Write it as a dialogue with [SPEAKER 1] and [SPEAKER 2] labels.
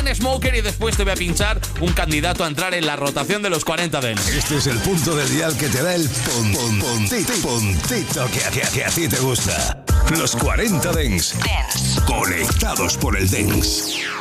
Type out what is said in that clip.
[SPEAKER 1] Chainsmokers y después te voy a pinchar un candidato a entrar en la rotación de los 40 Dance.
[SPEAKER 2] Este es el punto del dial que te da el puntito que a ti te gusta. Los 40 Dance. Conectados por el Dance.